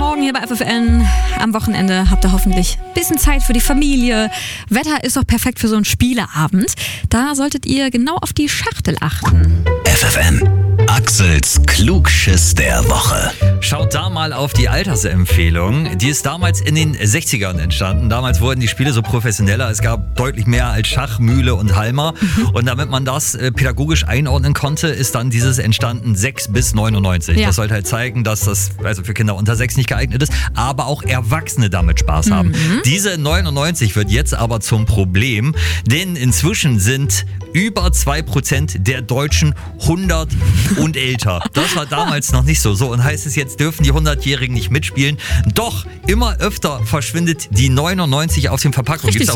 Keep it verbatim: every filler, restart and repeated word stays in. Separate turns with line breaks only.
Morgen hier bei F F N. Am Wochenende habt ihr hoffentlich ein bisschen Zeit für die Familie. Wetter ist auch perfekt für so einen Spieleabend. Da solltet ihr genau auf die Schachtel achten.
F F N, Axels Klugschiss der Woche.
Schaut da mal auf die Altersempfehlung. Die ist damals in den sechzigern entstanden. Damals wurden die Spiele so professioneller. Es gab deutlich mehr als Schach, Mühle und Halma. Mhm. Und damit man das äh, pädagogisch einordnen konnte, ist dann dieses entstanden sechs bis neunundneunzig. Ja. Das sollte halt zeigen, dass das also für Kinder unter sechs nicht geeignet ist, aber auch Erwachsene damit Spaß haben. Mhm. Diese neunundneunzig wird jetzt aber zum Problem, denn inzwischen sind über zwei Prozent der Deutschen hundert und älter. Das war damals noch nicht so. So, und heißt es jetzt, dürfen die hundertjährigen nicht mitspielen? Doch, immer öfter verschwindet die neunundneunzig aus den Verpackungen.